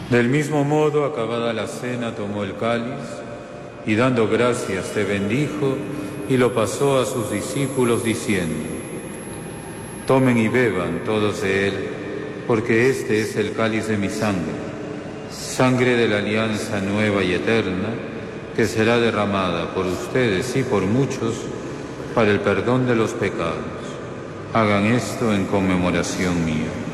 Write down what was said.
Del mismo modo, acabada la cena, tomó el cáliz y dando gracias te bendijo y lo pasó a sus discípulos diciendo: tomen y beban todos de él, porque este es el cáliz de mi sangre, sangre de la alianza nueva y eterna, que será derramada por ustedes y por muchos para el perdón de los pecados. Hagan esto en conmemoración mía.